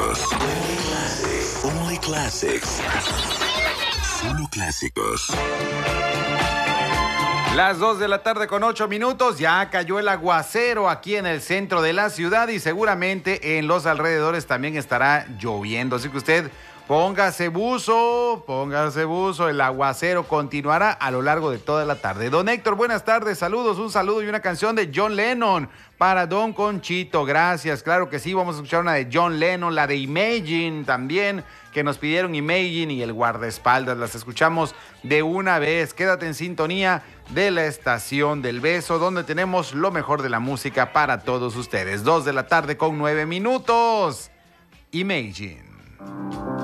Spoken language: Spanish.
clásicos. Only classics. Solo clásicos. Las 2 de la tarde con 8 minutos, ya cayó el aguacero aquí en el centro de la ciudad y seguramente en los alrededores también estará lloviendo. Así que usted póngase buzo, el aguacero continuará a lo largo de toda la tarde. Don Héctor, buenas tardes, saludos, un saludo y una canción de John Lennon para Don Conchito, gracias. Claro que sí, vamos a escuchar una de John Lennon, la de Imagine también, que nos pidieron Imagine y el guardaespaldas. Las escuchamos de una vez. Quédate en sintonía de la estación del beso, donde tenemos lo mejor de la música para todos ustedes. 2 de la tarde con 9 minutos. Imagine.